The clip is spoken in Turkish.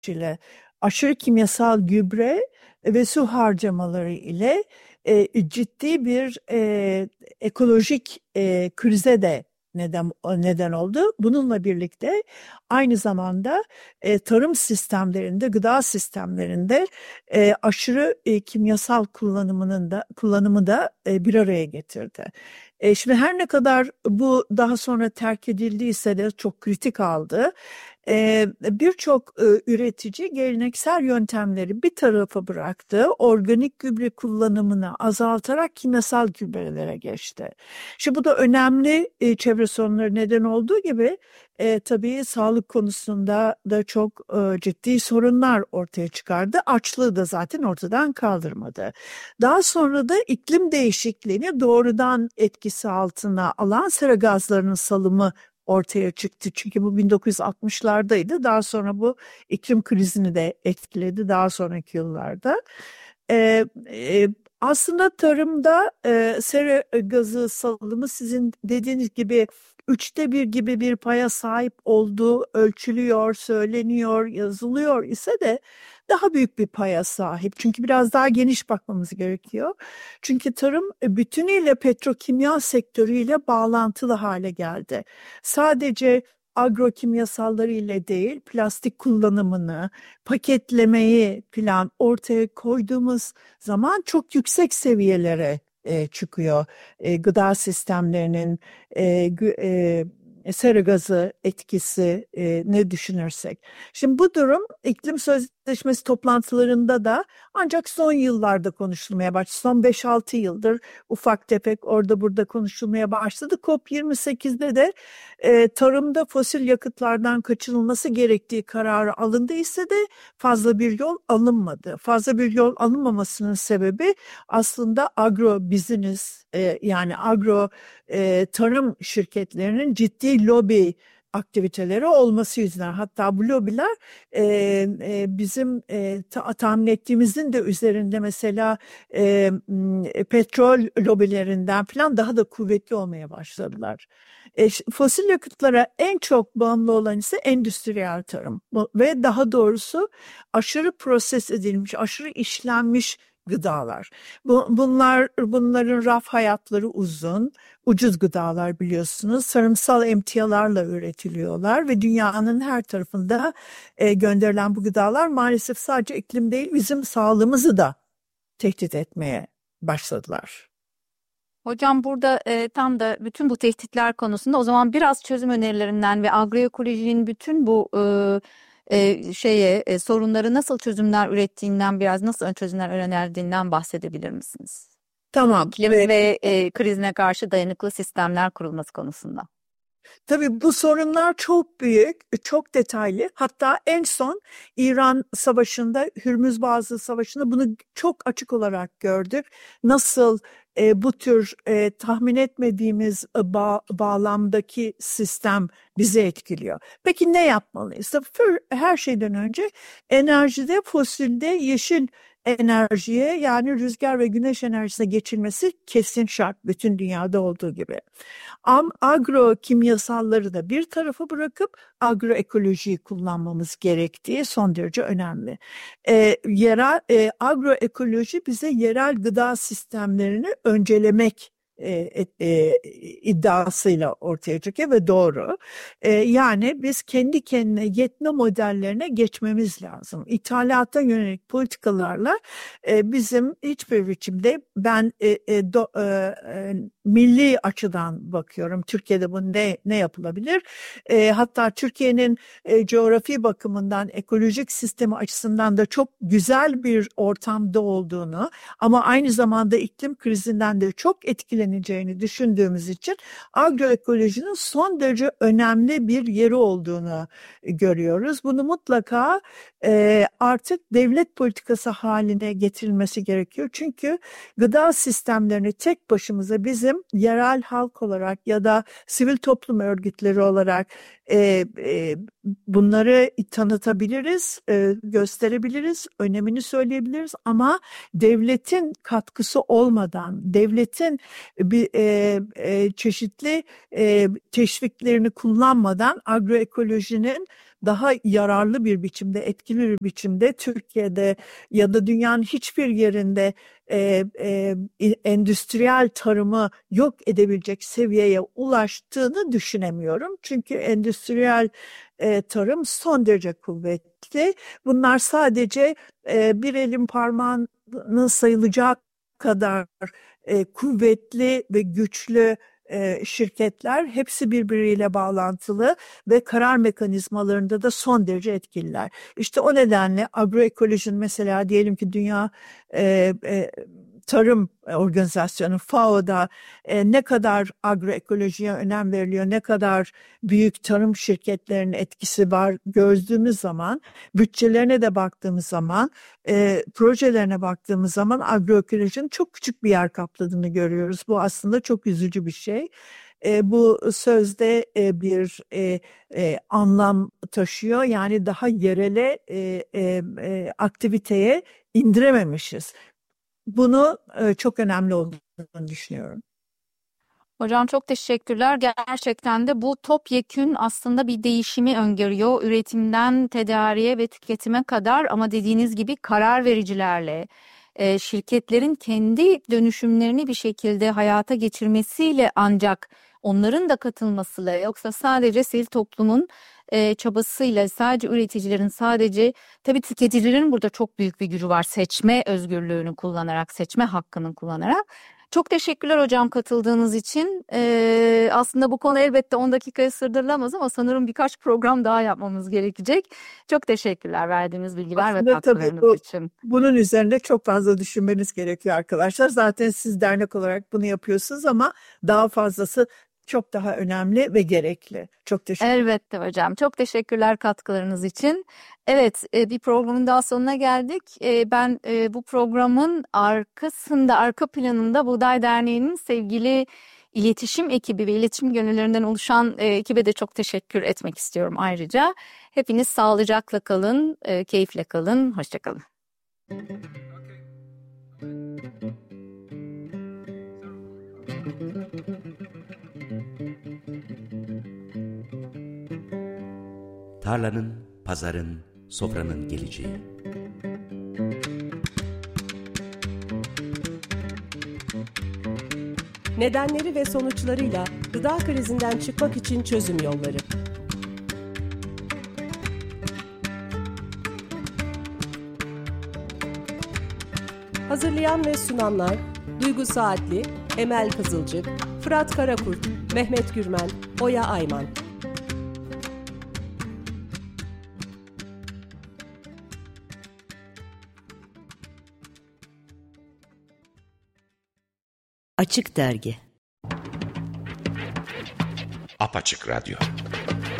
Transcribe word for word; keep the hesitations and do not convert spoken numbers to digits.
ile aşırı kimyasal gübre ve su harcamaları ile e, ciddi bir e, ekolojik e, krize de neden neden oldu. Bununla birlikte aynı zamanda e, tarım sistemlerinde, gıda sistemlerinde e, aşırı e, kimyasal kullanımının da kullanımı da e, bir araya getirdi. E, şimdi her ne kadar bu daha sonra terk edildiyse de çok kritik aldı. E, birçok e, üretici geleneksel yöntemleri bir tarafa bıraktı. Organik gübre kullanımını azaltarak kimyasal gübrelere geçti. Şimdi bu da önemli e, çevre sorunları neden olduğu gibi e, tabii sağlık konusunda da çok e, ciddi sorunlar ortaya çıkardı. Açlığı da zaten ortadan kaldırmadı. Daha sonra da iklim değişikliğini doğrudan etkisi altına alan sera gazlarının salımı ortaya çıktı. Çünkü bu bin dokuz yüz altmışlardaydı. Daha sonra bu iklim krizini de etkiledi daha sonraki yıllarda. Ee, e, aslında tarımda e, sera gazı salımı sizin dediğiniz gibi üçte bir gibi bir paya sahip olduğu ölçülüyor, söyleniyor, yazılıyor ise de daha büyük bir paya sahip. Çünkü biraz daha geniş bakmamız gerekiyor. Çünkü tarım bütünüyle petrokimya sektörüyle bağlantılı hale geldi. Sadece agrokimyasalları ile değil, plastik kullanımını, paketlemeyi falan ortaya koyduğumuz zaman çok yüksek seviyelere e, çıkıyor. E, gıda sistemlerinin e, gü- e, sera gazı etkisi e, ne düşünürsek. Şimdi bu durum iklim sözleşmesi toplantılarında da ancak son yıllarda konuşulmaya başladı. Son beş altı yıldır ufak tefek orada burada konuşulmaya başladı. COP yirmi sekizde de e, tarımda fosil yakıtlardan kaçınılması gerektiği kararı alındıysa de fazla bir yol alınmadı. Fazla bir yol alınmamasının sebebi aslında agro business e, yani agro e, tarım şirketlerinin ciddi lobi aktiviteleri olması yüzünden, hatta bu lobiler e, e, bizim e, ta, tahmin ettiğimizin de üzerinde, mesela e, m, petrol lobilerinden falan daha da kuvvetli olmaya başladılar. E, fosil yakıtlara en çok bağımlı olan ise endüstriyel tarım ve daha doğrusu aşırı proses edilmiş, aşırı işlenmiş gıdalar. Bu, bunlar bunların raf hayatları uzun, ucuz gıdalar biliyorsunuz. Tarımsal emtialarla üretiliyorlar ve dünyanın her tarafında e, gönderilen bu gıdalar maalesef sadece iklim değil, bizim sağlığımızı da tehdit etmeye başladılar. Hocam burada e, tam da bütün bu tehditler konusunda o zaman biraz çözüm önerilerinden ve agroekolojinin bütün bu e, e, şeye e, sorunları nasıl çözümler ürettiğinden, biraz nasıl çözümler önerdiğinden bahsedebilir misiniz? Tamam. İklim ve ve e, krizine karşı dayanıklı sistemler kurulması konusunda. Tabii bu sorunlar çok büyük, çok detaylı. Hatta en son İran Savaşı'nda, Hürmüz Boğazı Savaşı'nda bunu çok açık olarak gördük. Nasıl e, bu tür e, tahmin etmediğimiz e, bağ, bağlamdaki sistem bizi etkiliyor. Peki ne yapmalıyız? Tabii her şeyden önce enerjide, fosilde yeşil enerjiye, yani rüzgar ve güneş enerjisine geçilmesi kesin şart, bütün dünyada olduğu gibi. Am, agro kimyasalları da bir tarafa bırakıp agroekolojiyi kullanmamız gerektiği son derece önemli. E, yerel e, agroekoloji bize yerel gıda sistemlerini öncelemek e, e, iddiasıyla ortaya çıkıyor ve doğru. E, yani biz kendi kendine yetme modellerine geçmemiz lazım. İthalata yönelik politikalarla e, bizim hiçbir biçimde, ben e, e, do, e, e, milli açıdan bakıyorum. Türkiye'de bu ne, ne yapılabilir? E, hatta Türkiye'nin e, coğrafi bakımından, ekolojik sistemi açısından da çok güzel bir ortamda olduğunu ama aynı zamanda iklim krizinden de çok etkileneceğini düşündüğümüz için agroekolojinin son derece önemli bir yeri olduğunu görüyoruz. Bunu mutlaka e, artık devlet politikası haline getirilmesi gerekiyor. Çünkü gıda sistemlerini tek başımıza bizim yerel halk olarak ya da sivil toplum örgütleri olarak e, e, bunları tanıtabiliriz, e, gösterebiliriz, önemini söyleyebiliriz ama devletin katkısı olmadan, devletin bir e, e, çeşitli e, teşviklerini kullanmadan agroekolojinin daha yararlı bir biçimde, etkili bir biçimde Türkiye'de ya da dünyanın hiçbir yerinde e, e, endüstriyel tarımı yok edebilecek seviyeye ulaştığını düşünemiyorum. Çünkü endüstriyel e, tarım son derece kuvvetli. Bunlar sadece e, bir elin parmağının sayılacak kadar e, kuvvetli ve güçlü e, şirketler, hepsi birbiriyle bağlantılı ve karar mekanizmalarında da son derece etkililer. İşte o nedenle agroekolojinin, mesela diyelim ki Dünya e, e, Tarım Organizasyonu F A O'da e, ne kadar agroekolojiye önem veriliyor, ne kadar büyük tarım şirketlerinin etkisi var gördüğümüz zaman, bütçelerine de baktığımız zaman, e, projelerine baktığımız zaman agroekolojinin çok küçük bir yer kapladığını görüyoruz. Bu aslında çok üzücü bir şey. E, bu sözde e, bir e, e, anlam taşıyor. Yani daha yerele e, e, e, aktiviteye indirememişiz. Bunu e, çok önemli olduğunu düşünüyorum. Hocam çok teşekkürler. Gerçekten de bu topyekün aslında bir değişimi öngörüyor. Üretimden tedariğe ve tüketime kadar, ama dediğiniz gibi karar vericilerle, e, şirketlerin kendi dönüşümlerini bir şekilde hayata geçirmesiyle, ancak onların da katılmasıyla, yoksa sadece sivil toplumun e, çabasıyla, sadece üreticilerin, sadece tabii tüketicilerin burada çok büyük bir gücü var, seçme özgürlüğünü kullanarak, seçme hakkını kullanarak. Çok teşekkürler hocam katıldığınız için. Ee, aslında bu konu elbette on dakikaya sığdırılamaz ama sanırım birkaç program daha yapmamız gerekecek. Çok teşekkürler verdiğiniz bilgiler Aslında ve katkılarınız bu, için. Bunun üzerinde çok fazla düşünmeniz gerekiyor arkadaşlar. Zaten siz dernek olarak bunu yapıyorsunuz ama daha fazlası çok daha önemli ve gerekli. Çok teşekkür ederim. Elbette hocam. Çok teşekkürler katkılarınız için. Evet, bir programın daha sonuna geldik. Ben bu programın arkasında, arka planında Buğday Derneği'nin sevgili iletişim ekibi ve iletişim gönüllerinden oluşan ekibe de çok teşekkür etmek istiyorum ayrıca. Hepiniz sağlıcakla kalın, keyifle kalın, hoşça kalın. Tarlanın, pazarın, sofranın geleceği. Nedenleri ve sonuçlarıyla gıda krizinden çıkmak için çözüm yolları. Hazırlayan ve sunanlar Duygu Saatli, Emel Kızılcık, Fırat Karakurt, Mehmet Gürmen, Oya Ayman. Açık Dergi. Apaçık Radyo.